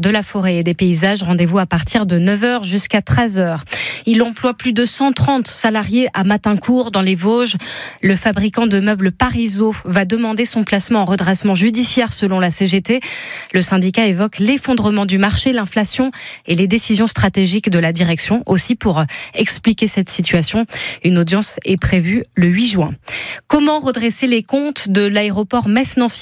de la forêt et des paysages. Rendez-vous à partir de 9h jusqu'à 13h. Il emploie plus de 130 salariés à Matincourt dans les Vosges. Le fabricant de meubles Parizeau va demander son placement en redressement judiciaire selon la CGT. Le syndicat évoque l'effondrement du marché, l'inflation et les décisions stratégiques de la direction aussi pour expliquer cette situation. Une audience est prévue le 8 juin. Comment redresser les comptes de l'aéroport Metz-Nancy-Lorraine ?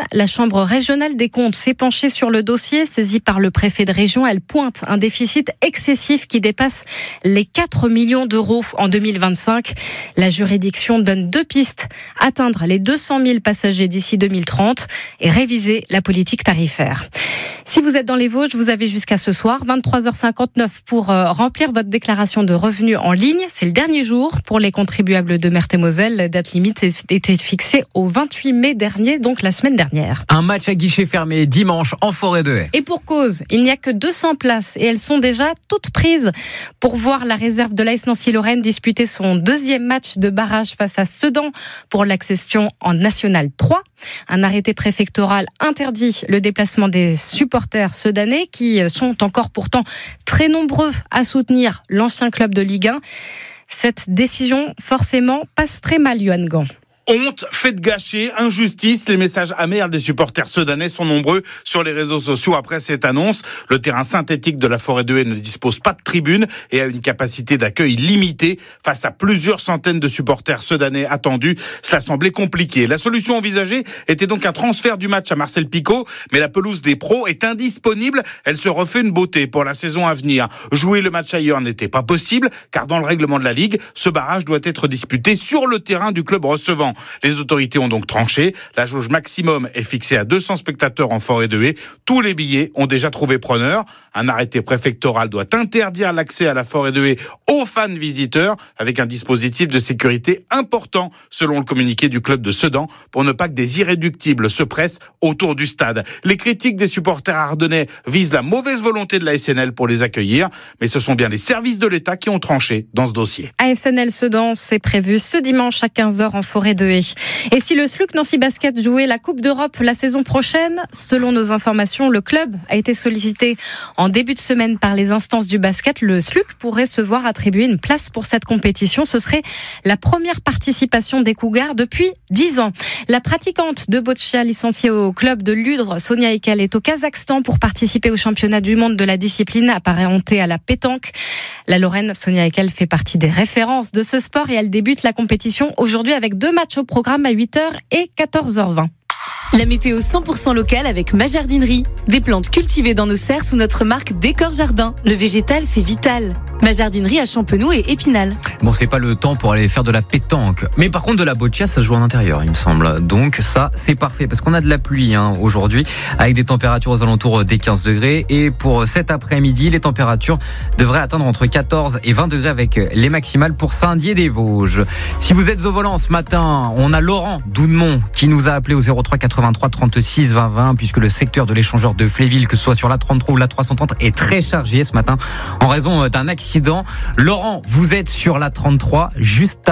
La Chambre régionale des comptes s'est penchée sur le dossier saisi par le préfet de région. Elle pointe un déficit excessif qui dépasse les 4 millions d'euros en 2025. La juridiction donne 2 pistes. Atteindre les 200 000 passagers d'ici 2030 et réviser la politique tarifaire. Si vous êtes dans les Vosges, vous avez jusqu'à ce soir, 23h59, pour remplir votre déclaration de revenus en ligne. C'est le dernier jour pour les contribuables de Meurthe-et-Moselle. La date limite était fixée au 28 mai dernier, donc la semaine dernière. Un match à guichet fermé dimanche en Forêt de Haye. Et pour cause, il n'y a que 200 places et elles sont déjà toutes prises pour voir la réserve de l'AS Nancy-Lorraine disputer son 2e match de barrage face à Sedan pour l'accession en National 3. Un arrêté préfectoral interdit le déplacement des supporters sedanais qui sont encore pourtant très nombreux à soutenir l'ancien club de Ligue 1. Cette décision, forcément, passe très mal, Yoann Gant. Honte, fête gâchée, injustice, les messages amers des supporters sedanais sont nombreux sur les réseaux sociaux après cette annonce. Le terrain synthétique de la Forêt de Haye ne dispose pas de tribune et a une capacité d'accueil limitée. Face à plusieurs centaines de supporters sedanais attendus, cela semblait compliqué. La solution envisagée était donc un transfert du match à Marcel Picot, mais la pelouse des pros est indisponible. Elle se refait une beauté pour la saison à venir. Jouer le match ailleurs n'était pas possible, car dans le règlement de la Ligue, ce barrage doit être disputé sur le terrain du club recevant. Les autorités ont donc tranché. La jauge maximum est fixée à 200 spectateurs en Forêt de Haye. Tous les billets ont déjà trouvé preneur. Un arrêté préfectoral doit interdire l'accès à la Forêt de Haye aux fans visiteurs avec un dispositif de sécurité important selon le communiqué du club de Sedan pour ne pas que des irréductibles se pressent autour du stade. Les critiques des supporters ardennais visent la mauvaise volonté de la SNL pour les accueillir, mais ce sont bien les services de l'État qui ont tranché dans ce dossier. ASNL Sedan, c'est prévu ce dimanche à 15h en Forêt de Haye. Et si le SLUC Nancy Basket jouait la Coupe d'Europe la saison prochaine, selon nos informations, le club a été sollicité en début de semaine par les instances du basket. Le SLUC pourrait se voir attribuer une place pour cette compétition. Ce serait la première participation des Cougars depuis 10 ans. La pratiquante de boccia licenciée au club de Ludre, Sonia Ekel, est au Kazakhstan pour participer au championnat du monde de la discipline apparenté à la pétanque. La Lorraine, Sonia Ekel, fait partie des références de ce sport et elle débute la compétition aujourd'hui avec 2 matchs au programme à 8h et 14h20. La météo 100% locale avec Ma Jardinerie. Des plantes cultivées dans nos serres sous notre marque Décor Jardin. Le végétal, c'est vital. Ma Jardinerie à Champenoux et Épinal. Bon, c'est pas le temps pour aller faire de la pétanque. Mais par contre, de la boccia, ça se joue en intérieur, il me semble. Donc ça, c'est parfait. Parce qu'on a de la pluie aujourd'hui, avec des températures aux alentours des 15 degrés. Et pour cet après-midi, les températures devraient atteindre entre 14 et 20 degrés avec les maximales pour Saint-Dié-des-Vosges. Si vous êtes au volant ce matin, on a Laurent d'Oudemont qui nous a appelé au 03 83 36 20 20, puisque le secteur de l'échangeur de Fléville, que ce soit sur la 33 ou la 330, est très chargé ce matin en raison d'un accident. Laurent, vous êtes sur la 33, juste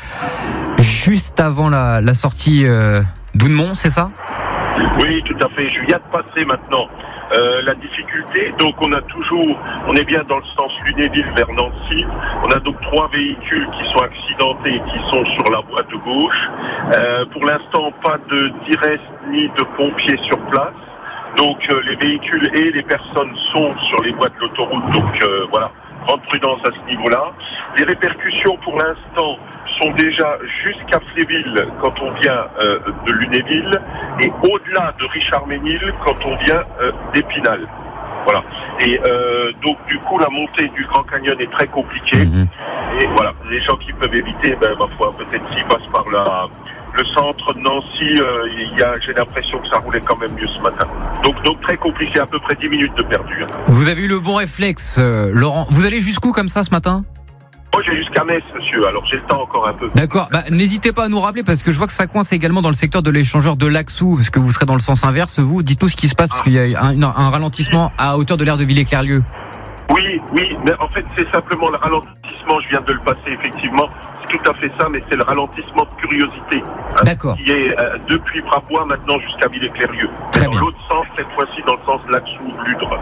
avant la sortie d'Oudemont, c'est ça ? Oui, tout à fait. Je viens de passer maintenant la difficulté. Donc on est bien dans le sens Lunéville vers Nancy. On a donc 3 véhicules qui sont accidentés et qui sont sur la voie de gauche. Pour l'instant, pas de DIRES ni de pompiers sur place. Donc les véhicules et les personnes sont sur les voies de l'autoroute. Donc voilà. Grande prudence à ce niveau-là. Les répercussions pour l'instant sont déjà jusqu'à Fléville quand on vient de Lunéville et au-delà de Richard-Ménil quand on vient d'Épinal. Voilà. Et donc du coup la montée du Grand Canyon est très compliquée. Et voilà, les gens qui peuvent éviter, ma foi, peut-être s'ils passent par le centre de Nancy, j'ai l'impression que ça roulait quand même mieux ce matin. Donc très compliqué, à peu près 10 minutes de perdu. Vous avez eu le bon réflexe, Laurent. Vous allez jusqu'où comme ça ce matin ? Moi j'ai jusqu'à Metz, monsieur, alors j'ai le temps encore un peu. D'accord, n'hésitez pas à nous rappeler parce que je vois que ça coince également dans le secteur de l'échangeur de Laxou, parce que vous serez dans le sens inverse, vous. Dites-nous ce qui se passe, parce qu'il y a un ralentissement à hauteur de l'aire de Villers-Clerlieu. Oui, mais en fait c'est simplement le ralentissement, je viens de le passer effectivement. Tout à fait ça, mais c'est le ralentissement de curiosité. D'accord. Qui est depuis Brabois maintenant jusqu'à Villers-Clerlieu. Dans l'autre sens, cette fois-ci dans le sens Laxou-Ludre.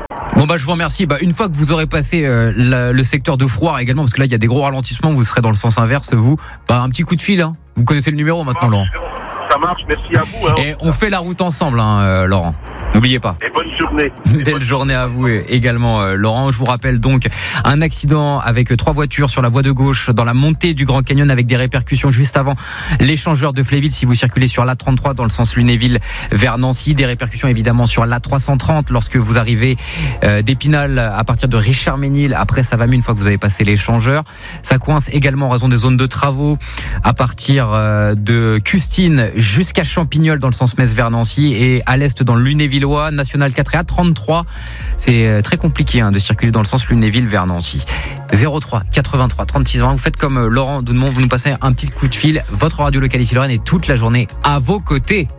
je vous remercie. Une fois que vous aurez passé le secteur de Froid également, parce que là il y a des gros ralentissements, vous serez dans le sens inverse, vous. Un petit coup de fil. Hein. Vous connaissez le numéro maintenant, Laurent. Ça marche, merci à vous. Hein. Et on fait la route ensemble, Laurent. N'oubliez pas. Et bonne journée. Belle journée à vous également, Laurent. Je vous rappelle donc un accident avec 3 voitures sur la voie de gauche dans la montée du Grand Canyon avec des répercussions juste avant l'échangeur de Fléville si vous circulez sur l'A33 dans le sens Lunéville vers Nancy. Des répercussions évidemment sur l'A330 lorsque vous arrivez d'Épinal à partir de Richard-Ménil. Après, ça va mieux une fois que vous avez passé l'échangeur. Ça coince également en raison des zones de travaux à partir de Custine jusqu'à Champignol dans le sens Metz vers Nancy et à l'est dans le Lunéville. National 4 et A33, c'est très compliqué de circuler dans le sens Lunéville vers Nancy. 03 83 36 20. Vous faites comme Laurent Doudemont, vous nous passez un petit coup de fil. Votre radio locale ici Lorraine est toute la journée à vos côtés.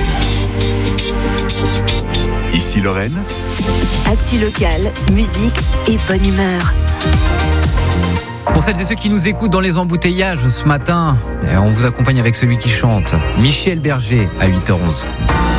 Ici Lorraine. Actu local, musique et bonne humeur. Pour celles et ceux qui nous écoutent dans les embouteillages ce matin, on vous accompagne avec celui qui chante, Michel Berger à 8h11.